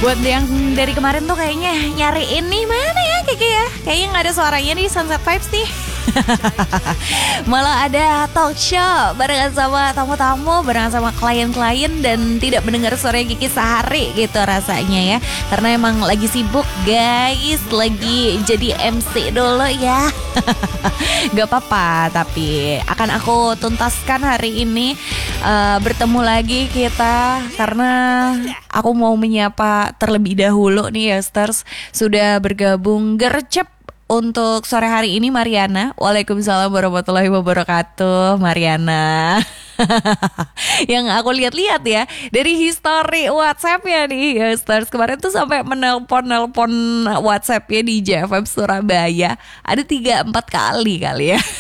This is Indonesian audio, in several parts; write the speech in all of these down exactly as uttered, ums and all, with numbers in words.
Buat yang dari kemarin tuh kayaknya nyariin nih mana ya Kiki ya. Kayaknya gak ada suaranya di Sunset Vibes nih. Malah ada talk show barengan sama tamu-tamu, barengan sama klien-klien, dan tidak mendengar suara Kiki sehari gitu rasanya ya. Karena emang lagi sibuk guys, lagi jadi M C dulu ya. Gak apa-apa, tapi akan aku tuntaskan hari ini. uh, Bertemu lagi kita karena aku mau menyapa terlebih dahulu nih ya Stars. Sudah bergabung gercep untuk sore hari ini Mariana. Waalaikumsalam warahmatullahi wabarakatuh Mariana. Yang aku lihat-lihat ya dari history WhatsApp-nya nih ya Stars, kemarin tuh sampai menelpon-nelpon WhatsApp-nya di J F M Surabaya ada tiga empat kali kali ya.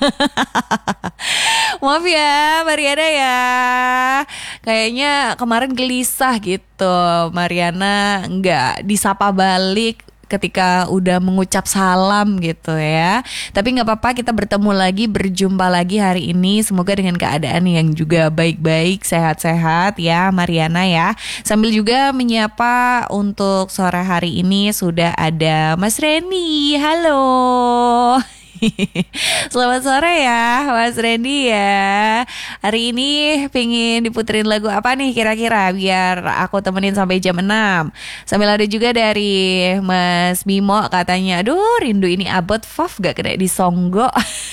Maaf ya Mariana ya, kayaknya kemarin gelisah gitu Mariana nggak disapa balik ketika udah mengucap salam gitu ya. Tapi gak apa-apa, kita bertemu lagi, berjumpa lagi hari ini. Semoga dengan keadaan yang juga baik-baik, sehat-sehat ya Mariana ya. Sambil juga menyapa untuk sore hari ini sudah ada Mas Reni. Halo. Selamat sore ya Mas Randy ya. Hari ini pengen diputerin lagu apa nih kira-kira biar aku temenin sampai jam enam. Sambil ada juga dari Mas Bimo, katanya aduh rindu ini abot Faf gak kena disonggo.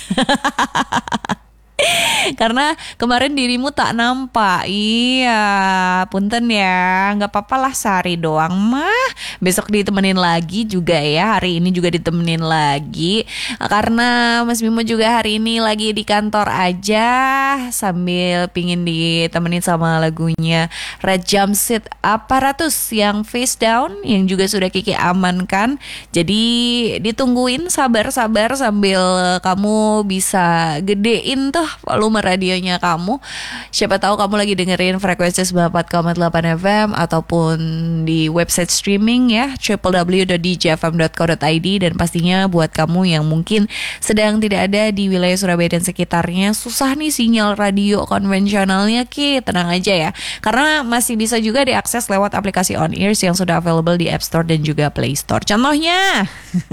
Karena kemarin dirimu tak nampak. Iya, punten ya. Gak apa-apa lah, sehari doang mah. Besok ditemenin lagi juga ya. Hari ini juga ditemenin lagi. Karena Mas Bimo juga hari ini lagi di kantor aja, sambil pingin ditemenin sama lagunya Red Jumpsuit Aparatus yang Face Down, yang juga sudah Kiki amankan. Jadi ditungguin sabar-sabar sambil kamu bisa gedein tuh volume radionya kamu. Siapa tahu kamu lagi dengerin frekuensi sembilan puluh empat koma delapan F M ataupun di website streaming ya w w w dot d j f m dot co dot i d. Dan pastinya buat kamu yang mungkin sedang tidak ada di wilayah Surabaya dan sekitarnya, susah nih sinyal radio konvensionalnya Ki, tenang aja ya, karena masih bisa juga diakses lewat aplikasi On Ears yang sudah available di App Store dan juga Play Store. Contohnya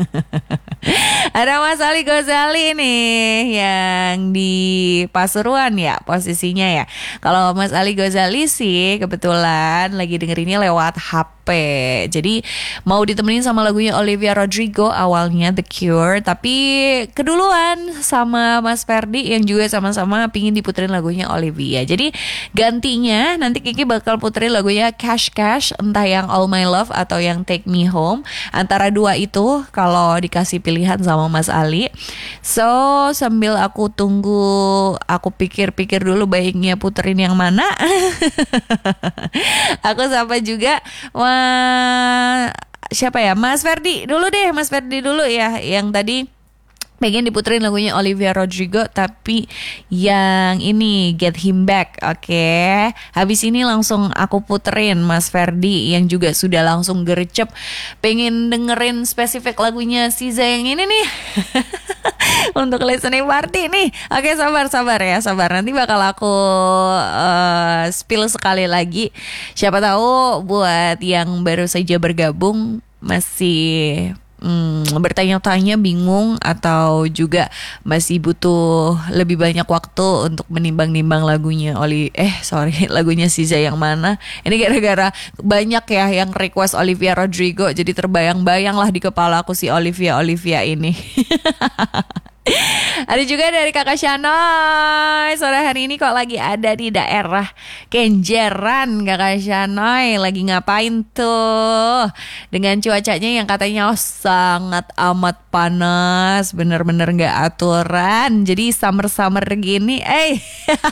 ada Mas Ali Ghazali nih yang di Pasuruan ya posisinya ya. Kalau Mas Ali Ghazali sih kebetulan lagi dengerinnya lewat H P. Jadi mau ditemenin sama lagunya Olivia Rodrigo, awalnya The Cure, tapi keduluan sama Mas Ferdi yang juga sama-sama pingin diputerin lagunya Olivia. Jadi gantinya nanti Kiki bakal puterin lagunya Cash Cash, entah yang All My Love atau yang Take Me Home. Antara dua itu kalau dikasih pilihan sama Mas Ali. So sambil aku tunggu, aku pikir-pikir dulu baiknya puterin yang mana. Aku sapa juga Wah, siapa ya? Mas Ferdi dulu deh, Mas Ferdi dulu ya, yang tadi pengen diputerin lagunya Olivia Rodrigo, tapi yang ini Get Him Back. Oke, okay. Habis ini langsung aku puterin Mas Ferdi yang juga sudah langsung gercep pengen dengerin spesifik lagunya Siza yang ini nih. Untuk listening party nih. Oke, okay, sabar-sabar ya, sabar. Nanti bakal aku uh, spill sekali lagi. Siapa tahu buat yang baru saja bergabung masih Hmm, bertanya-tanya, bingung, atau juga masih butuh lebih banyak waktu untuk menimbang-nimbang lagunya Oli eh sorry lagunya Siza yang mana. Ini gara-gara banyak ya yang request Olivia Rodrigo, jadi terbayang-bayang lah di kepala aku si Olivia Olivia ini. Ada juga dari Kakak Shanoy, sore hari ini kok lagi ada di daerah Kenjeran. Kakak Shanoy lagi ngapain tuh dengan cuacanya yang katanya oh, sangat amat panas, bener-bener gak aturan. Jadi summer-summer gini Eh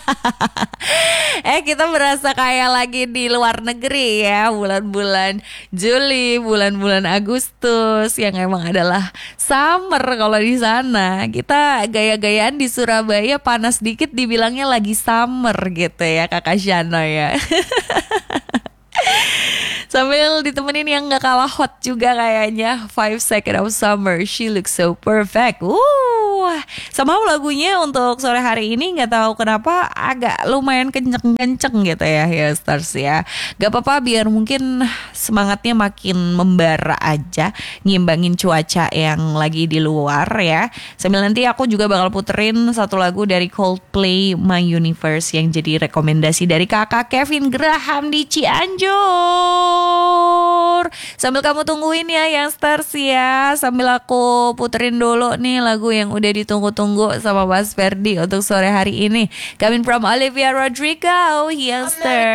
Eh kita berasa kayak lagi di luar negeri ya, bulan-bulan Juli, bulan-bulan Agustus yang emang adalah summer kalau di sana. Kita gaya-gayaan di Surabaya panas dikit dibilangnya lagi summer gitu ya Kakak Shano ya. Sambil ditemenin yang gak kalah hot juga kayaknya, Five Seconds of Summer, She Looks So Perfect. Uh, somehow lagunya untuk sore hari ini gak tahu kenapa agak lumayan kenceng-kenceng gitu ya, ya Stars ya. Gak apa-apa, biar mungkin semangatnya makin membara aja, ngimbangin cuaca yang lagi di luar ya. Sambil nanti aku juga bakal puterin satu lagu dari Coldplay, My Universe, yang jadi rekomendasi dari kakak Kevin Graham di Cianjur. Sambil kamu tungguin ya yang Stars ya, sambil aku puterin dulu nih lagu yang udah ditunggu-tunggu sama Mas Ferdi untuk sore hari ini. Coming from Olivia Rodrigo, Youngster.